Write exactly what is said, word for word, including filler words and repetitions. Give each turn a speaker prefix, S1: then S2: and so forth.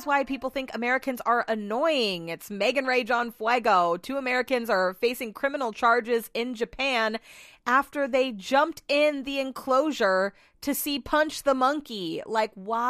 S1: is why people think Americans are annoying. It's Megan Rage on Fuego. Two Americans are facing criminal charges in Japan after they jumped in the enclosure to see Punch the Monkey. Like, why?